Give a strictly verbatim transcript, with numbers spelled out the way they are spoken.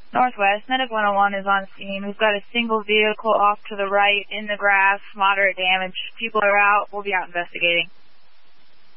Northwest, Medic one oh one is on scene. We've got a single vehicle off to the right in the grass, moderate damage. People are out. We'll be out investigating.